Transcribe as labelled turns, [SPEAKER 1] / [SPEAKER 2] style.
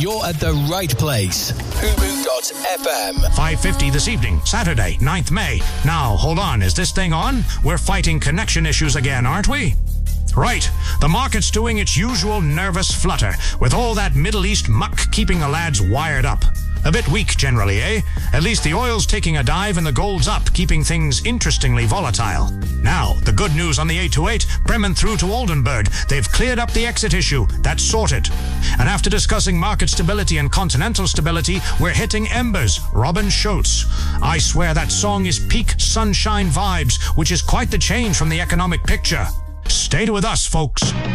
[SPEAKER 1] you're at the right place. Fubu.fm.
[SPEAKER 2] 5:50 this evening, Saturday, 9th May. Now, hold on, is this thing on? We're fighting connection issues again, aren't we? Right, the market's doing its usual nervous flutter, with all that Middle East muck keeping the lads wired up. A bit weak generally, eh? At least the oil's taking a dive and the gold's up, keeping things interestingly volatile. Now, the good news on the 828, Bremen through to Oldenburg. They've cleared up the exit issue. That's sorted. And after discussing market stability and continental stability, we're hitting embers. Robin Schulz. I swear that song is peak sunshine vibes, which is quite the change from the economic picture. Stay with us, folks.